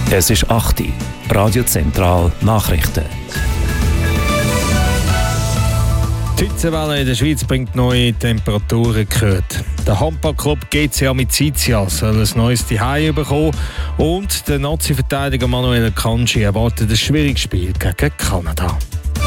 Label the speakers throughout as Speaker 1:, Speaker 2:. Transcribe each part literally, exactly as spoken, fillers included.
Speaker 1: Es ist acht Uhr. Radio Zentral Nachrichten.
Speaker 2: Die Hitzewelle in der Schweiz bringt neue Temperaturen gehört. Der Handballclub G C Amicizia soll ein neues Zuhause bekommen und der Nazi-Verteidiger Manuel Akanji erwartet ein schwieriges Spiel gegen Kanada.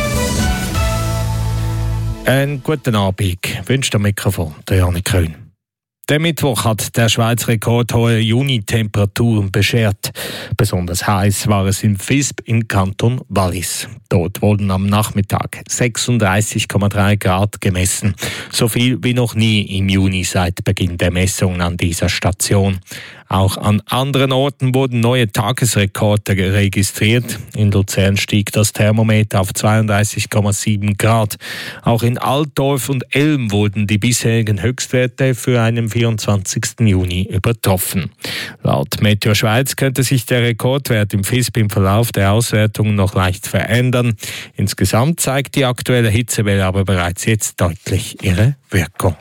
Speaker 2: Einen guten Abend, wünscht am Mikrofon der Janik Köhn. Der Mittwoch hat der Schweiz rekordhohe Juni-Temperaturen beschert. Besonders heiß war es in Visp im Kanton Wallis. Dort wurden am Nachmittag sechsunddreißig Komma drei Grad gemessen. So viel wie noch nie im Juni seit Beginn der Messungen an dieser Station. Auch an anderen Orten wurden neue Tagesrekorde registriert. In Luzern stieg das Thermometer auf zweiunddreißig Komma sieben Grad. Auch in Altdorf und Elm wurden die bisherigen Höchstwerte für einen vierundzwanzigsten Juni übertroffen. Laut Meteo Schweiz könnte sich der Rekordwert im Visp im Verlauf der Auswertung noch leicht verändern. Insgesamt zeigt die aktuelle Hitzewelle aber bereits jetzt deutlich ihre Wirkung.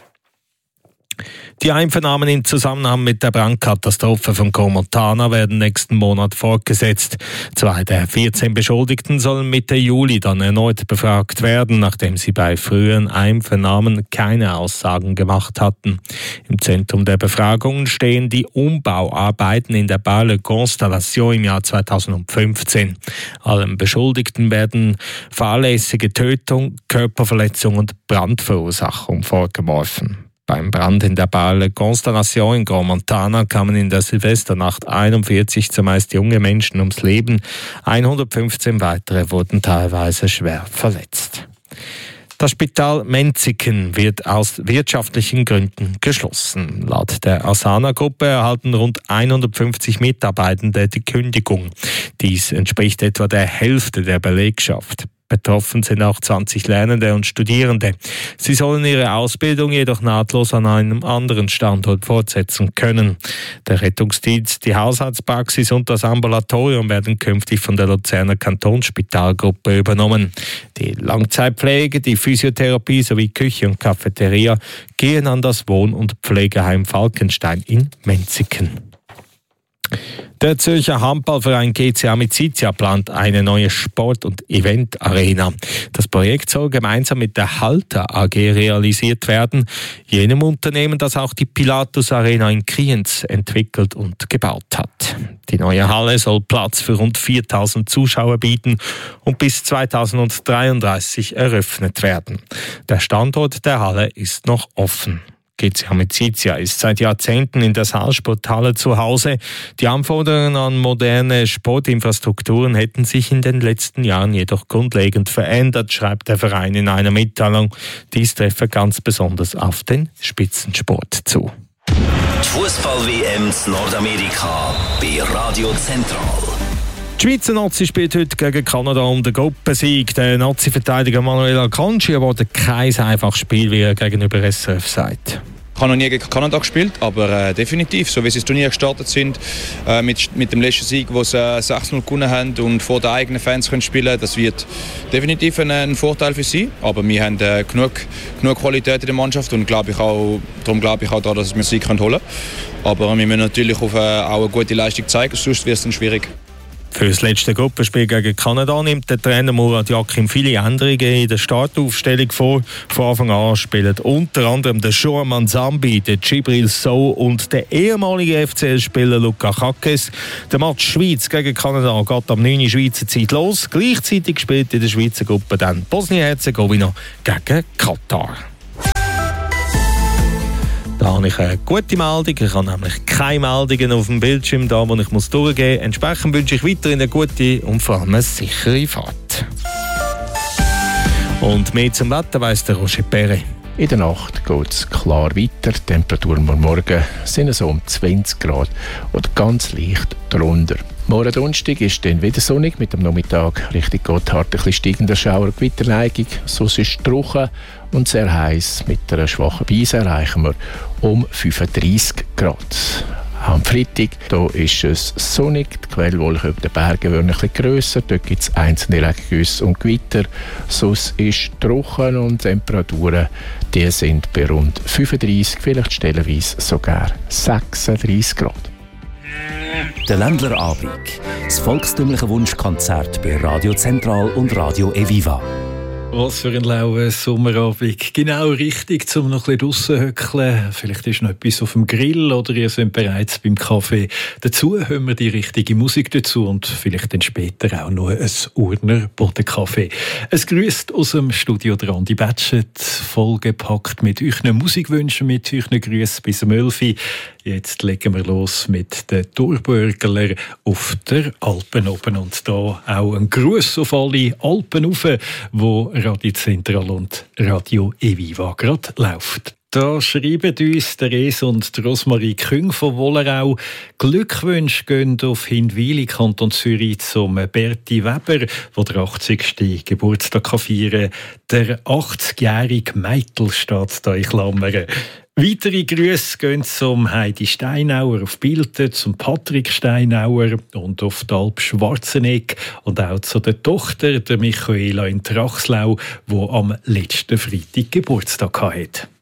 Speaker 2: Die Einvernahmen im Zusammenhang mit der Brandkatastrophe von Crans-Montana werden nächsten Monat fortgesetzt. Zwei der vierzehn Beschuldigten sollen Mitte Juli dann erneut befragt werden, nachdem sie bei früheren Einvernahmen keine Aussagen gemacht hatten. Im Zentrum der Befragungen stehen die Umbauarbeiten in der Bar Le Constellation im Jahr zweitausendfünfzehn. Allen Beschuldigten werden fahrlässige Tötung, Körperverletzung und Brandverursachung vorgeworfen. Beim Brand in der Bar Le Constellation in Crans-Montana kamen in der Silvesternacht einundvierzig zumeist junge Menschen ums Leben. hundertfünfzehn weitere wurden teilweise schwer verletzt. Das Spital Menziken wird aus wirtschaftlichen Gründen geschlossen. Laut der Asana-Gruppe erhalten rund hundertfünfzig Mitarbeitende die Kündigung. Dies entspricht etwa der Hälfte der Belegschaft. Betroffen sind auch zwanzig Lernende und Studierende. Sie sollen ihre Ausbildung jedoch nahtlos an einem anderen Standort fortsetzen können. Der Rettungsdienst, die Haushaltspraxis und das Ambulatorium werden künftig von der Luzerner Kantonsspitalgruppe übernommen. Die Langzeitpflege, die Physiotherapie sowie Küche und Cafeteria gehen an das Wohn- und Pflegeheim Falkenstein in Menziken. Der Zürcher Handballverein G C Amicizia plant eine neue Sport- und Event-Arena. Das Projekt soll gemeinsam mit der Halter A G realisiert werden, jenem Unternehmen, das auch die Pilatus Arena in Kriens entwickelt und gebaut hat. Die neue Halle soll Platz für rund viertausend Zuschauer bieten und bis zweitausenddreiunddreißig eröffnet werden. Der Standort der Halle ist noch offen. G C Amicizia ist seit Jahrzehnten in der Saalsporthalle zu Hause. Die Anforderungen an moderne Sportinfrastrukturen hätten sich in den letzten Jahren jedoch grundlegend verändert, schreibt der Verein in einer Mitteilung. Dies treffe ganz besonders auf den Spitzensport zu.
Speaker 1: Die Fußball-W M in Nordamerika bei Radio Zentral.
Speaker 2: Die Schweizer Nazi spielt heute gegen Kanada um den Gruppensieg. Der Nazi-Verteidiger Manuel Akanji erwartet kein einfaches Spiel, wie er gegenüber S R F sagt.
Speaker 3: Ich habe noch nie gegen Kanada gespielt, aber äh, definitiv, so wie sie das Turnier gestartet sind, äh, mit, mit dem letzten Sieg, wo sie äh, sechs null gewonnen haben und vor den eigenen Fans können spielen, das wird definitiv ein, ein Vorteil für sie. Aber wir haben äh, genug, genug Qualität in der Mannschaft und glaub ich auch, darum glaube ich auch daran, dass wir den Sieg holen können. Aber wir müssen natürlich auf, äh, auch eine gute Leistung zeigen, sonst wird es dann schwierig.
Speaker 2: Für das letzte Gruppenspiel gegen Kanada nimmt der Trainer Murat Yakin viele Änderungen in der Startaufstellung vor. Von Anfang an spielen unter anderem der Shoaman Zambi, der Djibril Sow und der ehemalige F C L-Spieler Luka Kakes. Der Match Schweiz gegen Kanada geht am neun Uhr Schweizer Zeit los. Gleichzeitig spielt in der Schweizer Gruppe dann Bosnien-Herzegowina gegen Katar. Da habe ich eine gute Meldung. Ich habe nämlich keine Meldungen auf dem Bildschirm, da, wo ich muss durchgehen muss. Entsprechend wünsche ich weiterhin eine gute und vor allem eine sichere Fahrt. Und mehr zum Wetter weiss der Roger Perret.
Speaker 4: In der Nacht geht es klar weiter. Die Temperaturen am Morgen sind so um zwanzig Grad oder ganz leicht drunter. Morgen Donnerstag ist dann wieder sonnig, mit dem Nachmittag Richtung Gotthard ein bisschen steigender Schauer-Gewitterneigung. Sonst ist es trocken und sehr heiß. Mit einer schwachen Brise erreichen wir um fünfunddreißig Grad. Am Freitag da ist es sonnig, die Quellwolken über den Bergen werden ein bisschen grösser, dort gibt es einzelne Regengüsse und Gewitter. Sonst ist es trocken und die Temperaturen die sind bei rund fünfunddreißig, vielleicht stellenweise sogar sechsunddreißig Grad.
Speaker 1: Der Ländlerabend. Das volkstümliche Wunschkonzert bei Radio Zentral und Radio Eviva.
Speaker 5: Was für ein lauer Sommerabend. Genau richtig, um noch ein bisschen draussen hückeln. Vielleicht ist noch etwas auf dem Grill oder ihr seid bereits beim Kaffee. Dazu hören wir die richtige Musik dazu und vielleicht dann später auch noch ein Urner Bodenkaffee. Es grüßt aus dem Studio der Andi Batschet, vollgepackt mit euren Musikwünschen, mit euren Grüßen bis um elf Uhr. Jetzt legen wir los mit den Thurburgler auf der Alpen oben. Und da auch ein Gruß auf alle Alpen rauf, wo Radio Zentral und Radio Eviva gerade läuft. Da schreiben uns Therese und Rosmarie Küng von Wollerau. Glückwünsche gehen auf Hinwil, Kanton Zürich, zum Berti Weber, der den achtzigsten Geburtstag feiern kann. Der achtzigjährige Meitel steht da in Klammern. Weitere Grüße gehen zum Heidi Steinauer auf Bilten, zum Patrick Steinauer und auf die Alp Schwarzenegg und auch zu der Tochter, der Michaela in Trachslau, die am letzten Freitag Geburtstag hatte.